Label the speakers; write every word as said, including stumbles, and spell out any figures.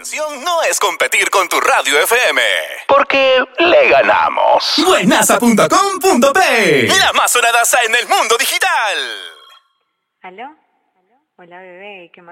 Speaker 1: intención no es competir con tu radio F M, porque le ganamos. Buenaza punto com punto pe, la más sonadaza en el mundo digital.
Speaker 2: ¿Aló? Hola, bebé, ¿qué más?